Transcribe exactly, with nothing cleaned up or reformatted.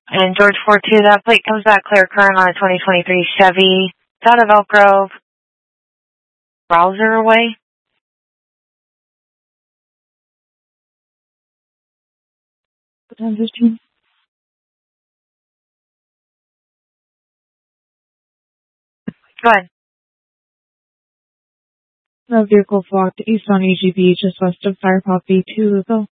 And George four two, that plate comes back clear current on a twenty twenty-three Chevy. It's out of Elk Grove. Browser away. ten fifteen. Go ahead. The vehicle flocked east on E G B just west of Fire Poppy two Louisville.